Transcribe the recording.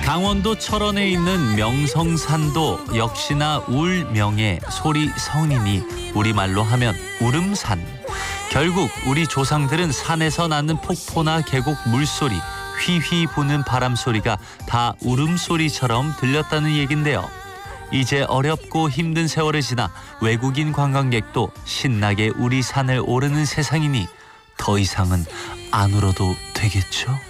강원도 철원에 있는 명성산도 역시나 울명의 소리 성인이 우리말로 하면 울음산. 결국 우리 조상들은 산에서 나는 폭포나 계곡 물소리, 휘휘 부는 바람소리가 다 울음소리처럼 들렸다는 얘긴데요. 이제 어렵고 힘든 세월을 지나 외국인 관광객도 신나게 우리 산을 오르는 세상이니 더 이상은 안 울어도 되겠죠?